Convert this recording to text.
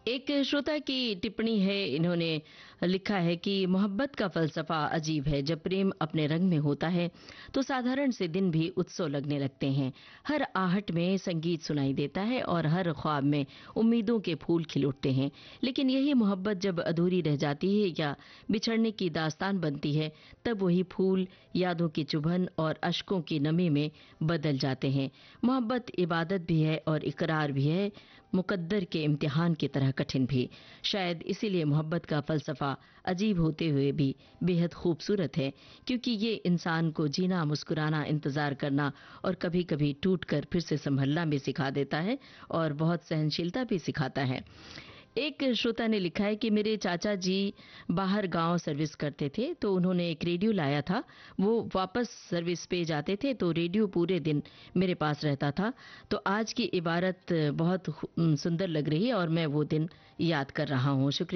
एक श्रोता की टिप्पणी है, इन्होंने लिखा है कि मोहब्बत का फलसफा अजीब है। जब प्रेम अपने रंग में होता है तो साधारण से दिन भी उत्सव लगने लगते हैं। हर आहट में संगीत सुनाई देता है और हर ख्वाब में उम्मीदों के फूल खिल उठते हैं। लेकिन यही मोहब्बत जब अधूरी रह जाती है या बिछड़ने की दास्तान बनती है, तब वही फूल यादों की चुभन और अश्कों की नमी में बदल जाते हैं। मोहब्बत इबादत भी है और इकरार भी है, मुकद्दर के इम्तिहान की तरह कठिन भी। शायद इसीलिए मोहब्बत का फलसफा अजीब होते हुए भी बेहद खूबसूरत है, क्योंकि ये इंसान को जीना, मुस्कुराना, इंतजार करना और कभी कभी टूट कर फिर से संभलना भी सिखा देता है और बहुत सहनशीलता भी सिखाता है। एक श्रोता ने लिखा है कि मेरे चाचा जी बाहर गांव सर्विस करते थे, तो उन्होंने एक रेडियो लाया था। वो वापस सर्विस पे जाते थे तो रेडियो पूरे दिन मेरे पास रहता था। तो आज की इबारत बहुत सुंदर लग रही है और मैं वो दिन याद कर रहा हूँ। शुक्रिया।